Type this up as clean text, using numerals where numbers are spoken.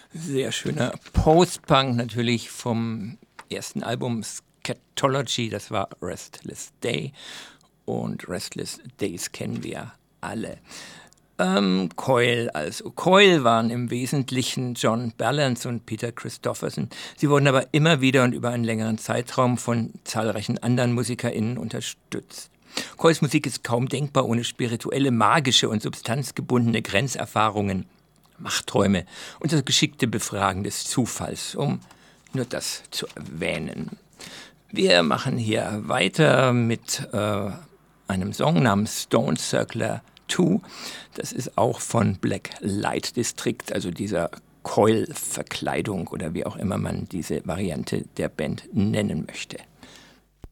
Sehr schöner Post-Punk natürlich vom ersten Album Scatology, das war Restless Day. Und Restless Days kennen wir alle. Coil also. Coil waren im Wesentlichen John Balance und Peter Christopherson. Sie wurden aber immer wieder und über einen längeren Zeitraum von zahlreichen anderen MusikerInnen unterstützt. Coils Musik ist kaum denkbar ohne spirituelle, magische und substanzgebundene Grenzerfahrungen, Machträume und das geschickte Befragen des Zufalls, um nur das zu erwähnen. Wir machen hier weiter mit einem Song namens Stone Circular 2. Das ist auch von Black Light District, also dieser Coil-Verkleidung oder wie auch immer man diese Variante der Band nennen möchte.